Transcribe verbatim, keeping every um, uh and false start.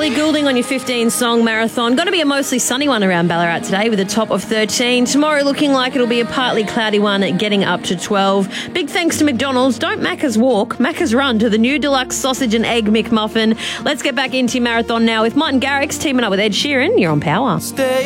Ellie Goulding on your fifteen-song marathon. Going to be a mostly sunny one around Ballarat today with a top of thirteen. Tomorrow looking like it'll be a partly cloudy one, getting up to twelve. Big thanks to McDonald's. Don't Macca's walk, Macca's run to the new deluxe sausage and egg McMuffin. Let's get back into your marathon now with Martin Garrix teaming up with Ed Sheeran. You're on Power. Stay